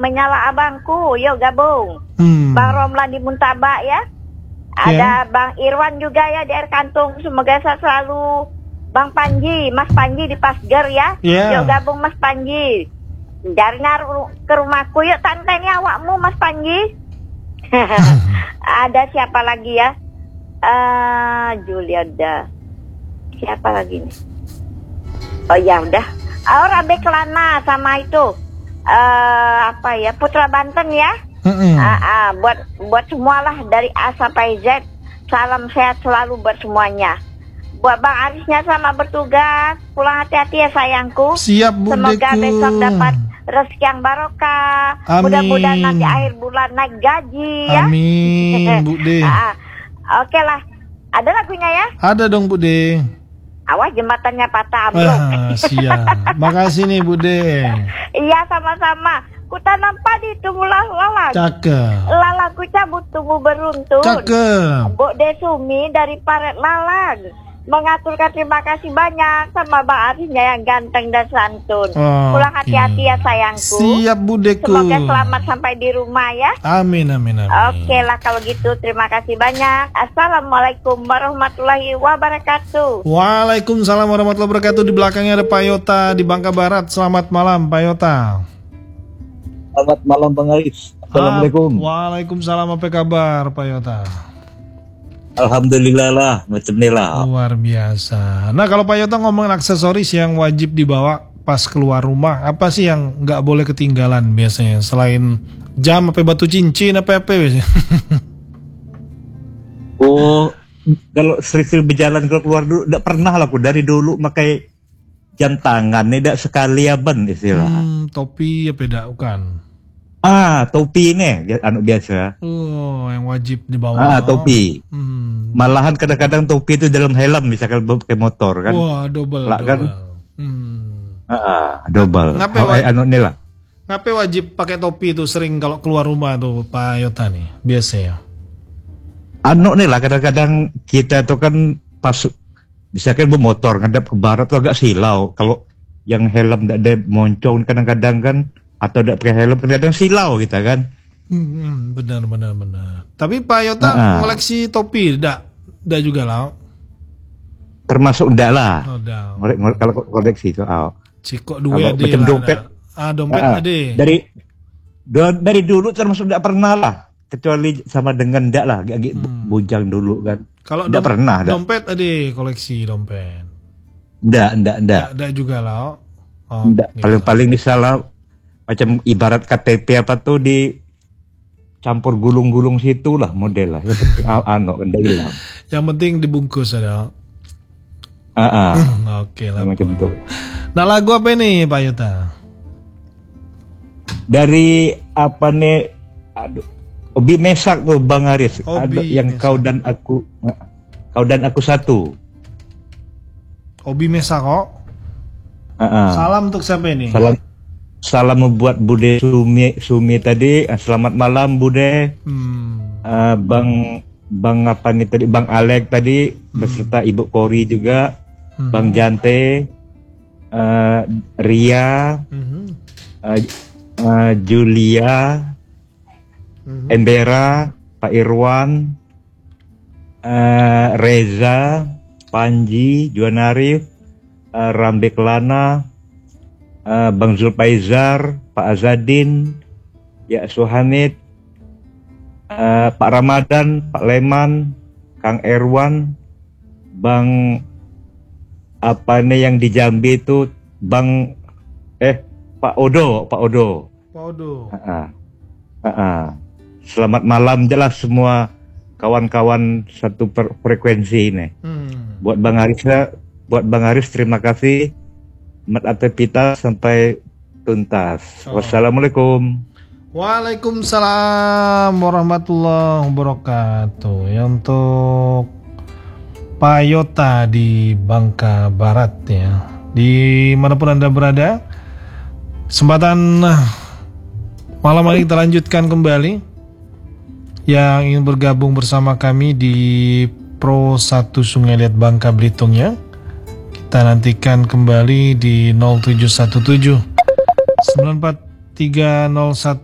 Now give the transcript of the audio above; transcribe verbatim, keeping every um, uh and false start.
menyala abangku, yuk gabung. Hmm. Bang Romlan di Muntabak ya. Ada yeah. Bang Irwan juga ya di Air Kantung. Semoga saya selalu. Bang Panji, Mas Panji di Pasger ya. Yeah. Yuk gabung Mas Panji. Jarinya ke rumahku yuk tante ini awakmu Mas Panji. Ada siapa lagi ya? Uh, Juliada. Siapa lagi nih? Oh ya udah. Aura Beklana sama itu. Uh, apa ya? Putra Banten ya. Mm-hmm. Uh, uh, buat buat semualah dari A sampai Z. Salam sehat selalu buat semuanya. Buat Bang Arisnya sama bertugas. Pulang hati-hati ya sayangku. Siap Bu Semoga Deku. besok dapat rezeki yang barokah. Amin. Mudah-mudahan nanti akhir bulan naik gaji ya. Amin Bu De. uh, Oke lah. Ada lagunya ya? Ada dong Bu De. Awas jembatannya patah ambruk. Ah, siap. Makasih nih Bu De. Iya sama-sama. Ku tanam padi tumbuhlah lalang. Cakep. Lalaku cabut tumbuh beruntun. Cakep. Bu De Sumi dari Paret Lalang mengaturkan terima kasih banyak sama Bang Arisnya yang ganteng dan santun. Oh, pulang hati-hati ya sayangku. Siap Bu Deku. Semoga selamat sampai di rumah ya. Amin amin amin. Oke lah kalau gitu terima kasih banyak. Assalamualaikum warahmatullahi wabarakatuh. Waalaikumsalam warahmatullahi wabarakatuh. Di belakangnya ada Pak Yota di Bangka Barat. Selamat malam Pak Yota. Selamat malam Bang Aris. Assalamualaikum. Waalaikumsalam, apa kabar Pak Yota? Alhamdulillah lah, macam ni lah. Luar biasa. Nah kalau Pak Yota ngomongin aksesoris yang wajib dibawa pas keluar rumah, apa sih yang nggak boleh ketinggalan biasanya? Selain jam, apa batu cincin, apa apa biasanya? Oh, kalau sering berjalan keluar dulu, tidak pernah lah aku dari dulu pakai jam tangan, tidak sekali aban istilah. Hmm, topi apa tidak? Bukan. Ah, topi ini, anu biasa. Oh, yang wajib dibawa. Ah, topi. Hmm. Malahan kadang-kadang topi itu dalam helm, misalkan pakai motor kan. Wah, double. Lah, double. kan? Hmm. Ah, double. Ngapa oh, eh, anu ini lah. Ngapa wajib pakai topi itu sering kalau keluar rumah tuh Pak Yota nih, biasanya? Anu nih lah, kadang-kadang kita tuh kan pas misalkan bermotor ngadap ke barat tuh agak silau. Kalau yang helm tidak ada moncong kadang-kadang kan, atau tidak pakai helm kadang-kadang silau kita kan. Hmm, benar benar benar. Tapi Pak Yota uh-uh. koleksi topi tidak, tidak juga lah. Termasuk tidak lah. Oh, ngorek, ngorek, kalau koleksi itu. Oh. Cikok dua macam lah, dompet. Ah dompet uh-uh. ada. Dari dari dulu termasuk tidak pernah lah. Kecuali sama dengan tidak lah, agak hmm. bujang dulu kan. Kalau tidak dom- pernah. Dompet ada koleksi dompet. Tidak, tidak, tidak. Tidak juga lah. Oh, tidak. Gitu. Paling-paling misalnya macam ibarat K T P apa tuh di campur gulung-gulung situ lah model lah. Anu kan hilang. Yang penting dibungkus ada. Ah, uh-uh. Oke lah. Macam itu. Nah lagu apa nih Pak Yota? Dari apa nih? Aduh. Obi Mesak tuh Bang Aris. Ada yang Mesak. kau dan aku, kau dan aku satu. Obi Mesak kok. Uh-uh. Salam untuk siapa ini? Salam. Salam membuat Bude Sumi Sumi tadi. Selamat malam Bude. Hmm. Uh, bang Bang apa nih tadi? Bang Alek tadi hmm. beserta Ibu Kori juga. Hmm. Bang Jante, uh, Ria, hmm. uh, uh, Julia, hmm. Embera, Pak Irwan, uh, Reza, Panji, Juan Arif, uh, Rambe Kelana, uh, Bang Zulfaizar, Pak Azadin, Ya Suhamid, uh, Pak Ramadan, Pak Leman, Kang Erwan, Bang apa nih yang di Jambi itu, Bang eh Pak Odo, Pak Odo. Pak Odo. Uh-uh. Uh-uh. Selamat malam jelas semua kawan-kawan satu frekuensi ini. Hmm. Buat Bang Aris, buat Bang Aris terima kasih. Mat Atepita sampai tuntas. Oh. Wassalamualaikum. Waalaikumsalam warahmatullahi wabarakatuh. Ya, untuk Pak Yota di Bangka Barat ya. Di manapun Anda berada, kesempatan malam hari kita lanjutkan kembali. Yang ingin bergabung bersama kami di Pro satu Sungai Liat Bangka Belitung ya, kita nantikan kembali di nol tujuh satu tujuh sembilan empat tiga nol satu